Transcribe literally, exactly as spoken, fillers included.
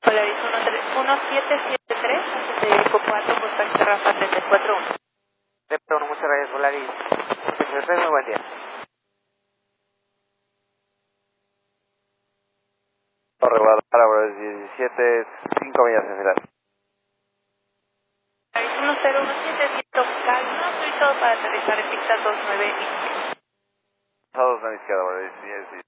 Polaris uno siete siete tres de Copuato, contacto Rafa treinta y cuatro uno. De pronto, muchas gracias, Polaris. Muy buen día. Torre Guadalajara, diecisiete, cinco millas en general. Polaris uno cero uno siete siete, calma, soy todo para aterrizar en pista dos nueve y A dos a la izquierda, Polaris,